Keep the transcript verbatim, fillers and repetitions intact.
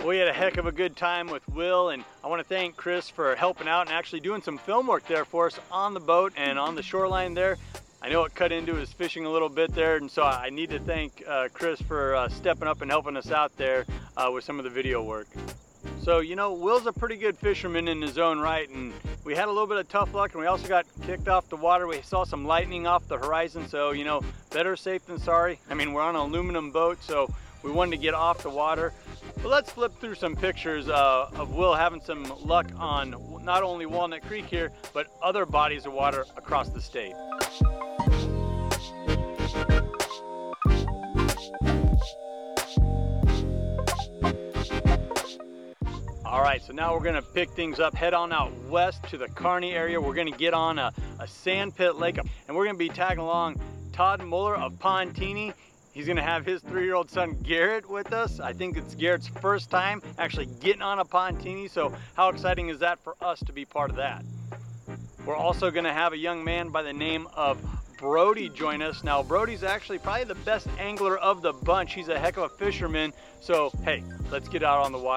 We had a heck of a good time with Will, and I want to thank Chris for helping out and actually doing some film work there for us on the boat and on the shoreline there. I know it cut into his fishing a little bit there, and so I need to thank uh, Chris for uh, stepping up and helping us out there uh, with some of the video work. So, you know, Will's a pretty good fisherman in his own right, and we had a little bit of tough luck, and we also got kicked off the water. We saw some lightning off the horizon, so, you know, better safe than sorry. I mean, we're on an aluminum boat, so we wanted to get off the water. But let's flip through some pictures uh, of Will having some luck on not only Walnut Creek here, but other bodies of water across the state. All right, so now we're gonna pick things up, head on out west to the Kearney area. We're gonna get on a, a sand pit lake, and we're gonna be tagging along Todd Muller of Pontini. He's gonna have his three-year-old son Garrett with us. I think it's Garrett's first time actually getting on a Pontini, so how exciting is that for us to be part of that? We're also gonna have a young man by the name of Brody join us. Now, Brody's actually probably the best angler of the bunch. He's a heck of a fisherman, so hey, let's get out on the water.